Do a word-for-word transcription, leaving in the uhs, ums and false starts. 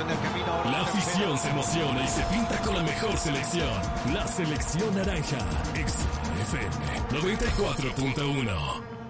en el camino. La afición se emociona y se pinta con la mejor selección. La selección naranja. X F M noventa y cuatro punto uno.